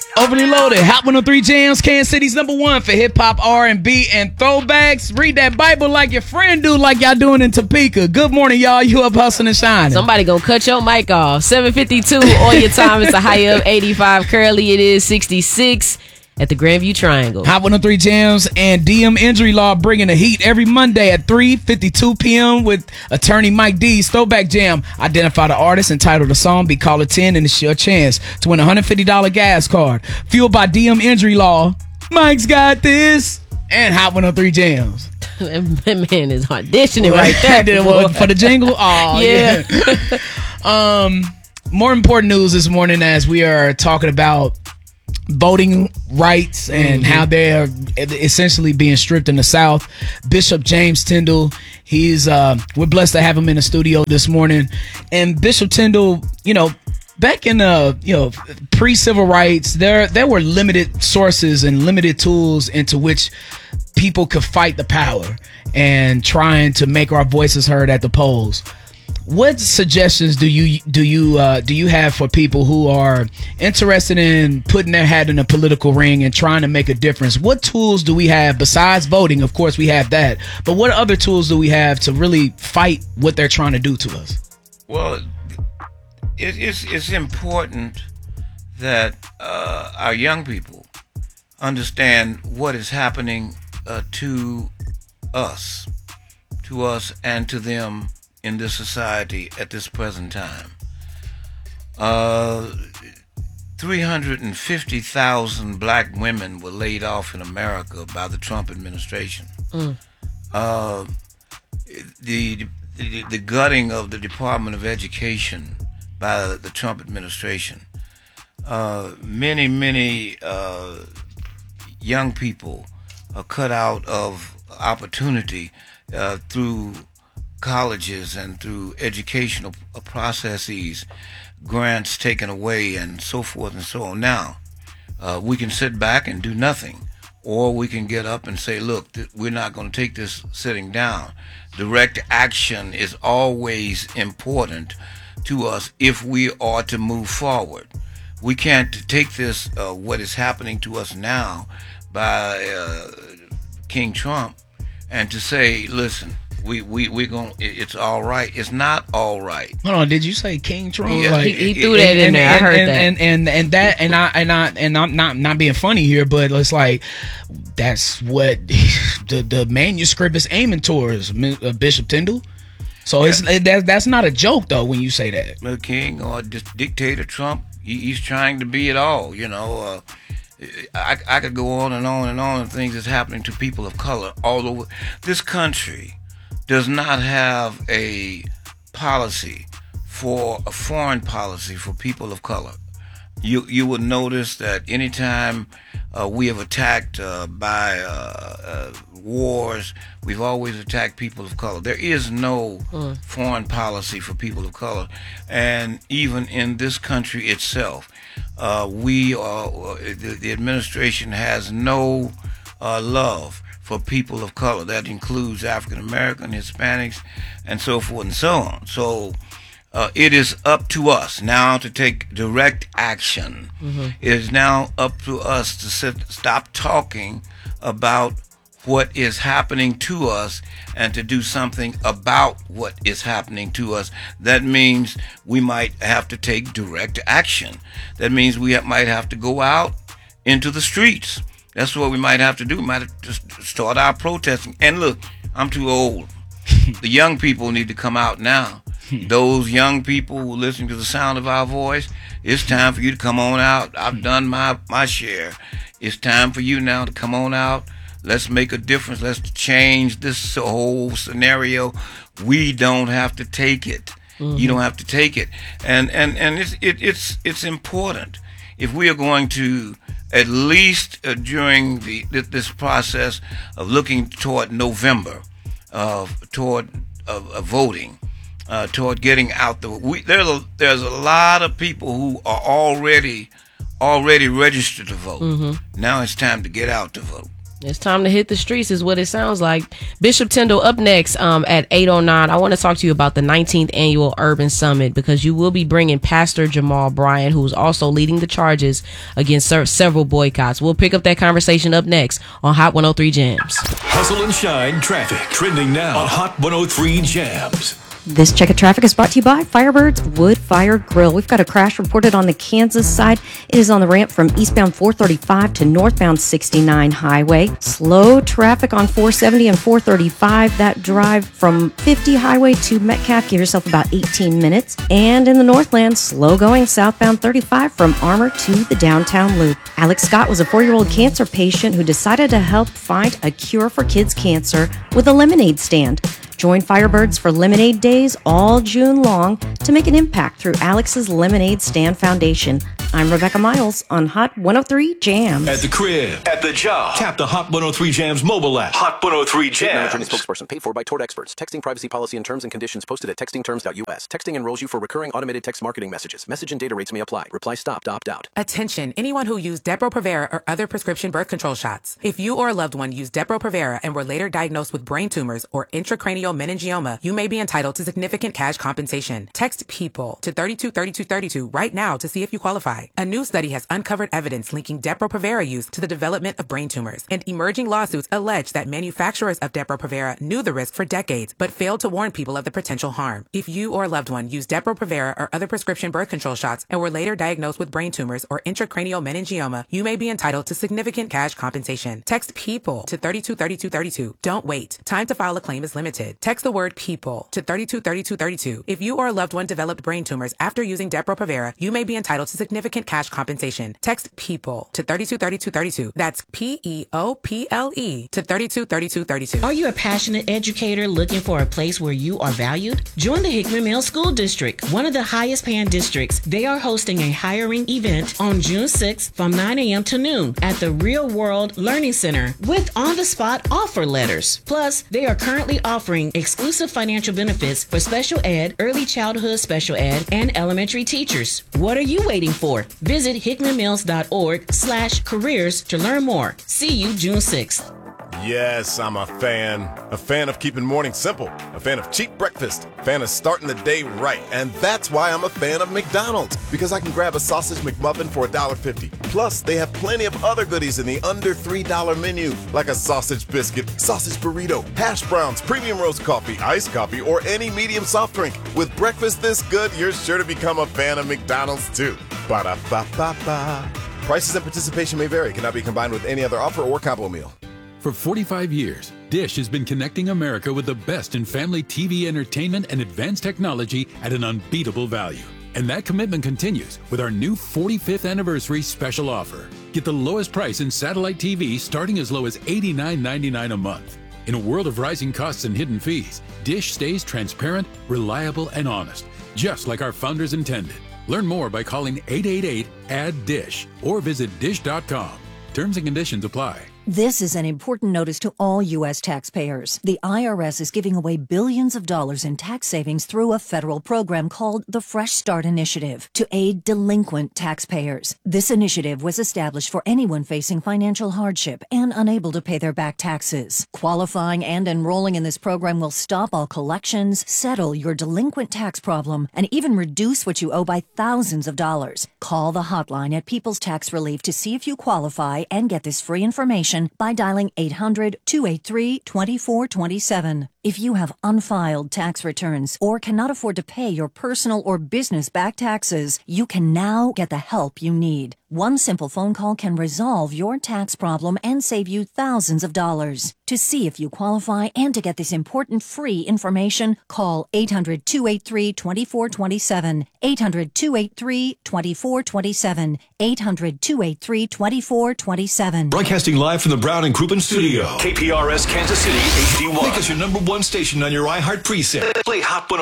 Overly Loaded, Hot 103 Jams, Kansas City's #1 for hip hop, R&B, and throwbacks. Read that Bible like your friend do, like y'all doing in Topeka. Good morning, y'all. You up hustling and shining. Somebody gonna cut your mic off. 7:52 on your time. It's a high of 85. Currently, it is 66 at the Grandview Triangle. Hot 103 Jams and DM Injury Law bringing the heat every Monday at 3:52 p.m. with attorney Mike D's Throwback Jam. Identify the artist and title the song. Be caller 10 and it's your chance to win a $150 gas card. Fueled by DM Injury Law. Mike's got this. And Hot 103 Jams. That man is auditioning right there. For the jingle? Oh, yeah. More important news this morning as we are talking about voting rights and how they're essentially being stripped in the South. Bishop James Tindall, we're blessed to have him in the studio this morning. And Bishop Tindall, back in pre-civil rights, there were limited sources and limited tools into which people could fight the power and trying to make our voices heard at the polls. What suggestions do you have for people who are interested in putting their hat in a political ring and trying to make a difference? What tools do we have besides voting? Of course, we have that, but what other tools do we have to really fight what they're trying to do to us? Well, it's important that our young people understand what is happening to us and to them in this society at this present time. 350,000 black women were laid off in America by the Trump administration. The gutting of the Department of Education by the Trump administration. Many young people are cut out of opportunity through colleges and through educational processes, grants taken away, and so forth and so on. Now, we can sit back and do nothing, or we can get up and say, look, we're not going to take this sitting down. Direct action is always important to us if we are to move forward. We can't take this, what is happening to us now by King Trump, and to say, listen, we're going. It's all right. It's not all right. Hold on. Did you say King Trump? Yeah. Like, he threw that in there. I heard that. And I'm not being funny here, but it's like that's what the manuscript is aiming towards, Bishop Tindall. So that's not a joke though when you say that. The King or dictator Trump, he's trying to be it all. I could go on and on and on of things that's happening to people of color all over this country. Does not have a policy for a foreign policy for people of color. You will notice that anytime we have attacked by wars, we've always attacked people of color. There is no foreign policy for people of color, and even in this country itself, the administration has no love for people of color. That includes African American, Hispanics, and so forth and so on. So it is up to us now to take direct action. It is now up to us to stop talking about what is happening to us and to do something about what is happening to us. That means we might have to take direct action. That means we might have to go out into the streets. That's what we might have to do. We might have to start our protesting. And look, I'm too old. The young people need to come out now. Those young people who are listening to the sound of our voice, it's time for you to come on out. I've done my share. It's time for you now to come on out. Let's make a difference. Let's change this whole scenario. We don't have to take it. You don't have to take it. And it's important. If we are going to, at least during this process of looking toward November, toward voting, toward getting out there's a lot of people who are already registered to vote. Now it's time to get out to vote. It's time to hit the streets is what it sounds like. Bishop Tyndall up next at 8:09. I want to talk to you about the 19th Annual Urban Summit because you will be bringing Pastor Jamal Bryant, who's also leading the charges against several boycotts. We'll pick up that conversation up next on Hot 103 Jams. Hustle and shine traffic trending now on Hot 103 Jams. This check of traffic is brought to you by Firebirds Wood Fire Grill. We've got a crash reported on the Kansas side. It is on the ramp from eastbound 435 to northbound 69 highway. Slow traffic on 470 and 435. That drive from 50 highway to Metcalf, give yourself about 18 minutes. And in the Northland, slow going southbound 35 from Armour to the downtown loop. Alex Scott was a 4-year-old cancer patient who decided to help find a cure for kids' cancer with a lemonade stand. Join Firebirds for Lemonade Days all June long to make an impact through Alex's Lemonade Stand Foundation. I'm Rebecca Miles on Hot 103 Jams. At the crib, at the job, tap the Hot 103 Jams mobile app. Hot 103 Jams. Attorney spokesperson paid for by Tort Experts. Texting privacy policy and terms and conditions posted at textingterms.us. Texting enrolls you for recurring automated text marketing messages. Message and data rates may apply. Reply stop to opt out. Attention, anyone who used Depo-Provera or other prescription birth control shots. If you or a loved one used Depo-Provera and were later diagnosed with brain tumors or intracranial meningioma, you may be entitled to significant cash compensation. Text PEOPLE to 323232 right now to see if you qualify. A new study has uncovered evidence linking Depo-Provera use to the development of brain tumors, and emerging lawsuits allege that manufacturers of Depo-Provera knew the risk for decades but failed to warn people of the potential harm. If you or a loved one used Depo-Provera or other prescription birth control shots and were later diagnosed with brain tumors or intracranial meningioma, you may be entitled to significant cash compensation. Text PEOPLE to 323232. Don't wait. Time to file a claim is limited. Text the word PEOPLE to 323232. If you or a loved one developed brain tumors after using Depo-Provera, you may be entitled to significant cash compensation. Text PEOPLE to 323232. That's PEOPLE to 323232. Are you a passionate educator looking for a place where you are valued? Join the Hickman Mill School District, one of the highest paying districts. They are hosting a hiring event on June 6th from 9 a.m. to noon at the Real World Learning Center with on-the-spot offer letters. Plus, they are currently offering exclusive financial benefits for special ed, early childhood special ed, and elementary teachers. What are you waiting for? Visit hickmanmills.org/careers to learn more. See you June 6th. Yes, I'm a fan of keeping mornings simple, a fan of cheap breakfast, a fan of starting the day right, and that's why I'm a fan of McDonald's, because I can grab a sausage McMuffin for $1.50. Plus, they have plenty of other goodies in the under $3 menu, like a sausage biscuit, sausage burrito, hash browns, premium roast coffee, iced coffee, or any medium soft drink. With breakfast this good, you're sure to become a fan of McDonald's too. Ba-da-ba-ba-ba. Prices and participation may vary, cannot be combined with any other offer or combo meal. For 45 years, Dish has been connecting America with the best in family TV entertainment and advanced technology at an unbeatable value. And that commitment continues with our new 45th anniversary special offer. Get the lowest price in satellite TV starting as low as $89.99 a month. In a world of rising costs and hidden fees, Dish stays transparent, reliable, and honest, just like our founders intended. Learn more by calling 888-ADD-DISH or visit dish.com. Terms and conditions apply. This is an important notice to all U.S. taxpayers. The IRS is giving away billions of dollars in tax savings through a federal program called the Fresh Start Initiative to aid delinquent taxpayers. This initiative was established for anyone facing financial hardship and unable to pay their back taxes. Qualifying and enrolling in this program will stop all collections, settle your delinquent tax problem, and even reduce what you owe by thousands of dollars. Call the hotline at People's Tax Relief to see if you qualify and get this free information by dialing 800-283-2427. If you have unfiled tax returns or cannot afford to pay your personal or business back taxes, you can now get the help you need. One simple phone call can resolve your tax problem and save you thousands of dollars. To see if you qualify and to get this important free information, call 800-283-2427. 800-283-2427. 800-283-2427. Broadcasting live from the Brown and Crouppen studio. KPRS Kansas City HD1. Make us your #1 station on your iHeart preset. Play Hot 103.